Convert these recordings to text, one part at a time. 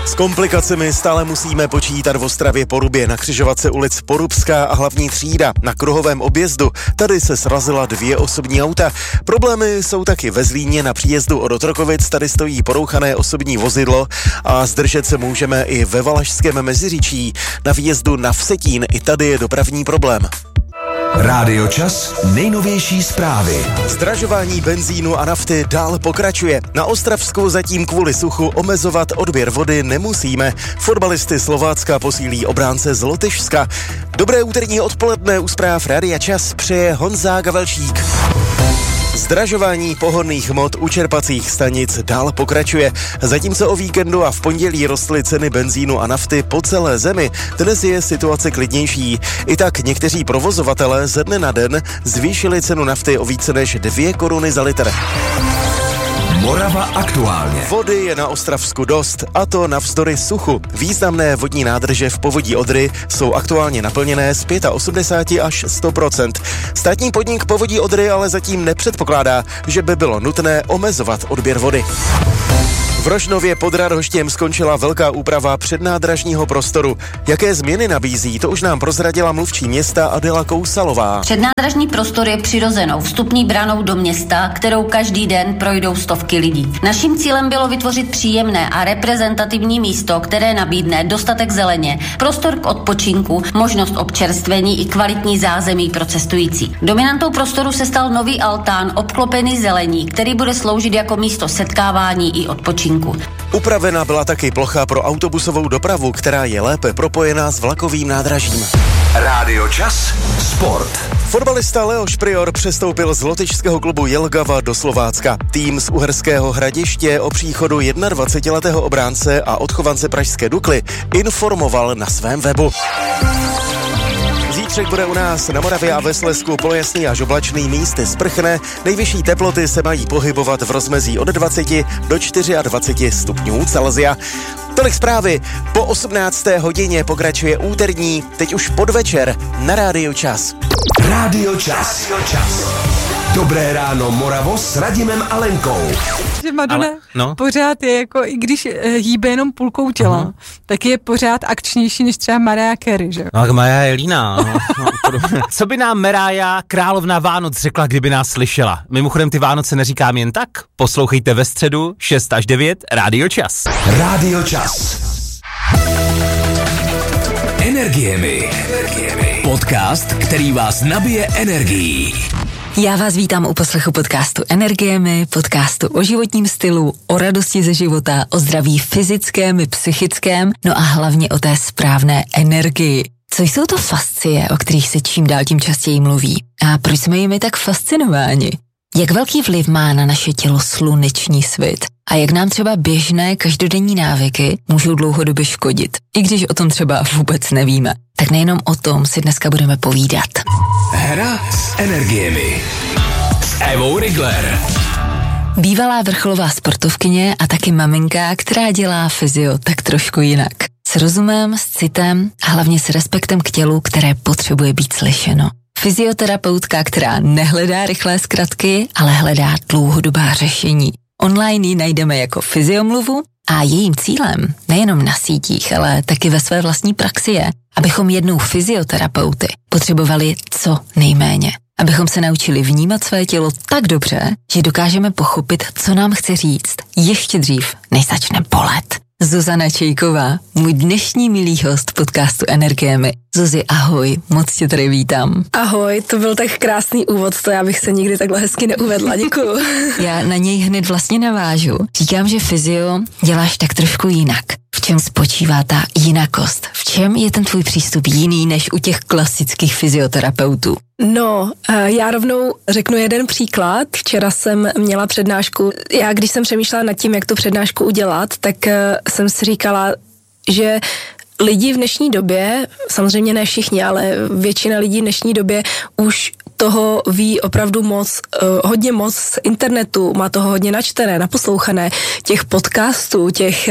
S komplikacemi stále musíme počítat v Ostravě Porubě na křižovatce ulic Porubská a Hlavní třída. Na kruhovém objezdu tady se srazila 2 osobní auta. Problémy jsou taky ve Zlíně na příjezdu od Otrokovic, tady stojí porouchané osobní vozidlo a zdržet se můžeme i ve Valašském Meziříčí. Na výjezdu na Vsetín i tady je dopravní problém. Rádio Čas, nejnovější zprávy. Zdražování benzínu a nafty dál pokračuje. Na Ostravsku zatím kvůli suchu omezovat odběr vody nemusíme. Fotbalisty Slovácka posílí obránce z Lotyšska. Dobré úterní odpoledne u zpráv Rádia Čas přeje Honza Gavelčík. Zdražování pohonných hmot u čerpacích stanic dál pokračuje. Zatímco o víkendu a v pondělí rostly ceny benzínu a nafty po celé zemi, dnes je situace klidnější. I tak někteří provozovatelé ze dne na den zvýšili cenu nafty o více než 2 koruny za litr. Morava aktuálně. Vody je na Ostravsku dost, a to navzdory suchu. Významné vodní nádrže v povodí Odry jsou aktuálně naplněné z 85 až 100%. Státní podnik Povodí Odry ale zatím nepředpokládá, že by bylo nutné omezovat odběr vody. V Rožnově pod Radhoštěm skončila velká úprava přednádražního prostoru. Jaké změny nabízí, to už nám prozradila mluvčí města Adela Kousalová. Přednádražní prostor je přirozenou vstupní branou do města, kterou každý den projdou stovky lidí. Naším cílem bylo vytvořit příjemné a reprezentativní místo, které nabídne dostatek zeleně, prostor k odpočinku, možnost občerstvení i kvalitní zázemí pro cestující. Dominantou prostoru se stal nový altán obklopený zelení, který bude sloužit jako místo setkávání i odpočinku. Upravena byla taky plocha pro autobusovou dopravu, která je lépe propojená s vlakovým nádražím. Rádio Čas, sport. Fotbalista Leoš Prior přestoupil z lotyšského klubu Jelgava do Slovácka. Tým z Uherského Hradiště o příchodu 21letého obránce a odchovance pražské Dukly informoval na svém webu. Zítřek bude u nás na Moravě a ve Slezsku polojasný až oblačný, místy sprchne. Nejvyšší teploty se mají pohybovat v rozmezí od 20 do 24 stupňů Celsia. Tolik zprávy. Po 18. hodině pokračuje úterní, teď už podvečer na Rádiu Čas. Rádio Čas. Dobré ráno, Moravo, s Radimem a Lenkou. Že Madonna pořád je jako, i když hýbe jenom půlkou těla, tak je pořád akčnější než třeba Mariah Carey, že? No tak Mariah je líná. Co by nám Mariah, královna Vánoc, řekla, kdyby nás slyšela? Mimochodem ty Vánoce neříkám jen tak. Poslouchejte ve středu 6 až 9 Rádio Čas. Rádio Čas. Energiemi. Podcast, který vás nabije energií. Já vás vítám u poslechu podcastu Energiemi, podcastu o životním stylu, o radosti ze života, o zdraví fyzickém i psychickém, no a hlavně o té správné energii. Co jsou to fascie, o kterých se čím dál tím častěji mluví? A proč jsme jimi tak fascinováni? Jak velký vliv má na naše tělo sluneční svit? A jak nám třeba běžné každodenní návyky můžou dlouhodobě škodit? I když o tom třeba vůbec nevíme. Tak nejenom o tom si dneska budeme povídat. Hra s energiemi. S Evou Rigler. Bývalá vrcholová sportovkyně a taky maminka, která dělá fyzio tak trošku jinak. S rozumem, s citem a hlavně s respektem k tělu, které potřebuje být slyšeno. Fyzioterapeutka, která nehledá rychlé zkratky, ale hledá dlouhodobá řešení. Online ji najdeme jako fyziomluvu a jejím cílem, nejenom na sítích, ale taky ve své vlastní praxi je, abychom jednou fyzioterapeuty potřebovali co nejméně. Abychom se naučili vnímat své tělo tak dobře, že dokážeme pochopit, co nám chce říct, ještě dřív, než začne bolet. Zuzana Čejková, můj dnešní milý host podcastu Energiemi. Zuzi, ahoj, moc tě tady vítám. Ahoj, to byl tak krásný úvod, to já bych se nikdy takhle hezky neuvedla, děkuju. Já na něj hned vlastně navážu. Říkám, že fyzio děláš tak trošku jinak. V čem spočívá ta jinakost? V čem je ten tvůj přístup jiný než u těch klasických fyzioterapeutů? No, já rovnou řeknu jeden příklad. Včera jsem měla přednášku. Já, když jsem přemýšlela nad tím, jak tu přednášku udělat, tak jsem si říkala, že lidi v dnešní době, samozřejmě ne všichni, ale většina lidí v dnešní době už toho ví opravdu moc, hodně moc z internetu, má toho hodně načtené, naposlouchané, těch podcastů,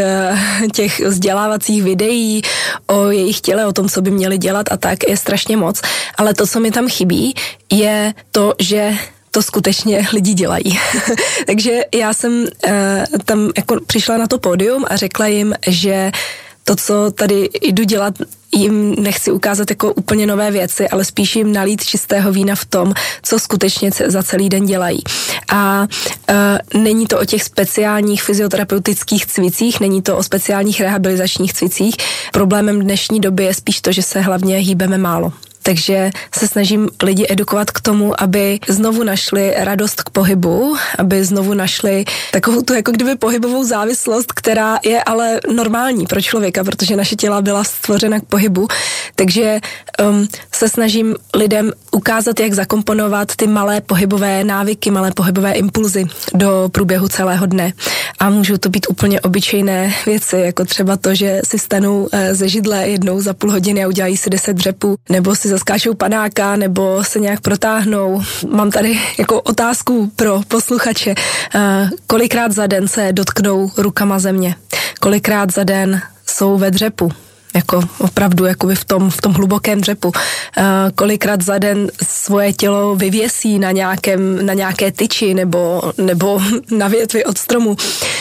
těch vzdělávacích videí o jejich těle, o tom, co by měli dělat a tak, je strašně moc. Ale to, co mi tam chybí, je to, že to skutečně lidi dělají. Takže já jsem tam jako přišla na to pódium a řekla jim, že to, co tady jdu dělat, jim nechci ukázat jako úplně nové věci, ale spíš jim nalít čistého vína v tom, co skutečně za celý den dělají. A není to o těch speciálních fyzioterapeutických cvicích, není to o speciálních rehabilitačních cvicích. Problémem dnešní doby je spíš to, že se hlavně hýbeme málo. Takže se snažím lidi edukovat k tomu, aby znovu našli radost k pohybu, aby znovu našli takovou tu jako kdyby pohybovou závislost, která je ale normální pro člověka, protože naše těla byla stvořena k pohybu. Takže se snažím lidem ukázat, jak zakomponovat ty malé pohybové návyky, malé pohybové impulzy do průběhu celého dne. A můžou to být úplně obyčejné věci, jako třeba to, že si stanou ze židle jednou za půl hodiny a udělají si 10 dřepů, nebo si zaskáčou panáka, nebo se nějak protáhnou. Mám tady jako otázku pro posluchače. Kolikrát za den se dotknou rukama země? Kolikrát za den jsou ve dřepu? Jako opravdu jakoby v tom hlubokém dřepu. Kolikrát za den svoje tělo vyvěsí na nějaké tyči nebo na větvi od stromu.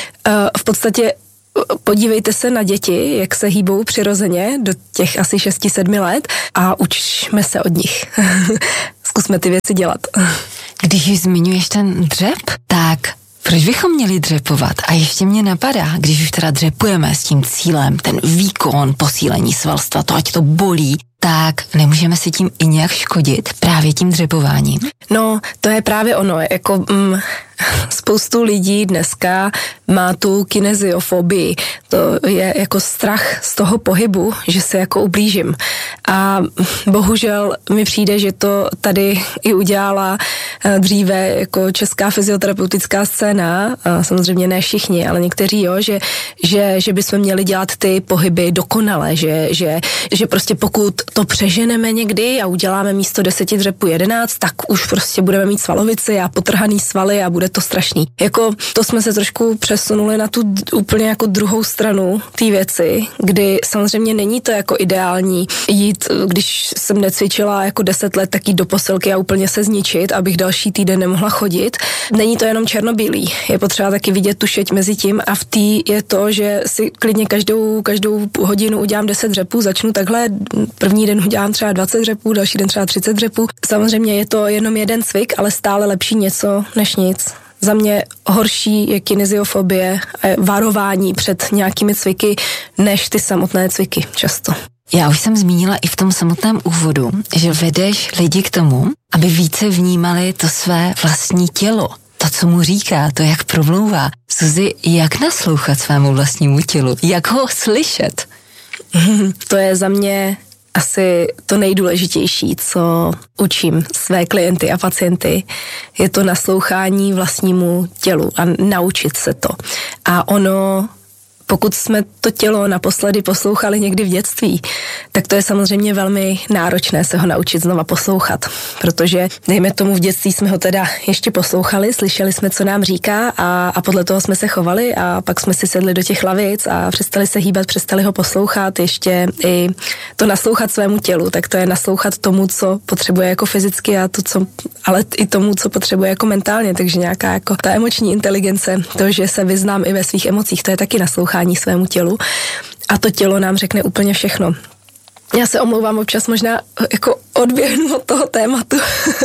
V podstatě podívejte se na děti, jak se hýbou přirozeně do těch asi 6-7 let a učme se od nich. Zkusme ty věci dělat. Když zmiňuješ ten dřep, tak proč bychom měli dřepovat? A ještě mě napadá, když už teda dřepujeme s tím cílem, ten výkon, posílení svalstva, to ať to bolí, tak nemůžeme si tím i nějak škodit právě tím dřepováním? No, to je právě ono, jako spoustu lidí dneska má tu kineziofobii. To je jako strach z toho pohybu, že se jako ublížím. A bohužel mi přijde, že to tady i udělala dříve jako česká fyzioterapeutická scéna, a samozřejmě ne všichni, ale někteří jo, že bychom měli dělat ty pohyby dokonale, že prostě pokud to přeženeme někdy a uděláme místo 10 dřepů 11, tak už prostě budeme mít svalovici a potrhaný svaly a bude to strašný. Jako to jsme se trošku přesunuli na tu úplně jako druhou stranu té věci, kdy samozřejmě není to jako ideální jít, když jsem necvičila jako 10 let, tak jít do posilky a úplně se zničit, abych další týden nemohla chodit. Není to jenom černobílý. Je potřeba taky vidět tu šeť mezi tím a v té je to, že si klidně každou hodinu udělám 10 dřepů, začnu takhle, první den udělám třeba 20 dřepů, další den třeba 30 dřepů. Samozřejmě je to jenom jeden cvik, ale stále lepší něco než nic. Za mě horší je kineziofobie a varování před nějakými cviky, než ty samotné cviky často. Já už jsem zmínila i v tom samotném úvodu, že vedeš lidi k tomu, aby více vnímali to své vlastní tělo. To, co mu říká, to, jak promlouvá. Suzi, jak naslouchat svému vlastnímu tělu? Jak ho slyšet? To je za mě asi to nejdůležitější, co učím své klienty a pacienty, je to naslouchání vlastnímu tělu a naučit se to. A ono, pokud jsme to tělo naposledy poslouchali někdy v dětství, tak to je samozřejmě velmi náročné se ho naučit znova poslouchat, protože dejme tomu v dětství jsme ho teda ještě poslouchali, slyšeli jsme, co nám říká a podle toho jsme se chovali a pak jsme si sedli do těch lavic a přestali se hýbat, přestali ho poslouchat, ještě i to naslouchat svému tělu, tak to je naslouchat tomu, co potřebuje jako fyzicky a ale i tomu, co potřebuje jako mentálně, takže nějaká jako ta emoční inteligence, to, že se vyznám i ve svých emocích, to je taky naslouchání svému tělu a to tělo nám řekne úplně všechno. Já se omlouvám, občas možná jako odběhnu od toho tématu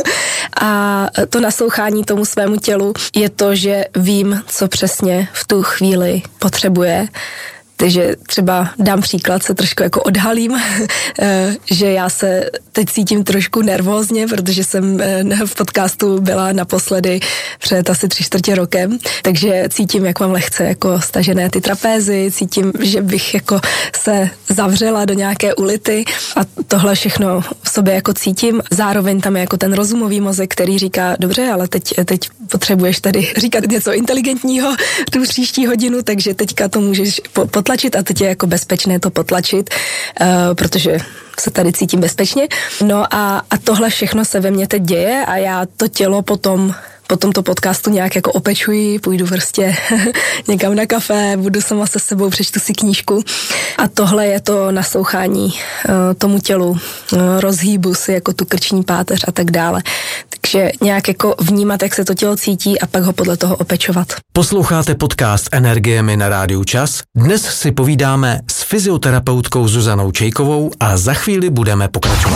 a to naslouchání tomu svému tělu je to, že vím, co přesně v tu chvíli potřebuje. Takže třeba dám příklad, se trošku jako odhalím, že já se teď cítím trošku nervózně, protože jsem v podcastu byla naposledy před asi 3/4 rokem, takže cítím, jak mám lehce jako stažené ty trapézy, cítím, že bych jako se zavřela do nějaké ulity a tohle všechno v sobě jako cítím. Zároveň tam je jako ten rozumový mozek, který říká, dobře, ale teď potřebuješ tady říkat něco inteligentního tu příští hodinu, takže teďka to můžeš potlačit a teď je jako bezpečné to potlačit, protože se tady cítím bezpečně. No a tohle všechno se ve mně teď děje a já to tělo po tomto podcastu nějak jako opečuji, půjdu prostě někam na kafe, budu sama se sebou, přečtu si knížku a tohle je to naslouchání tomu tělu, rozhýbu si jako tu krční páteř a tak dále. Takže nějak jako vnímat, jak se to tělo cítí a pak ho podle toho opečovat. Posloucháte podcast Energiemi na Rádiu Čas? Dnes si povídáme s fyzioterapeutkou Zuzanou Čejkovou a za chvíli budeme pokračovat.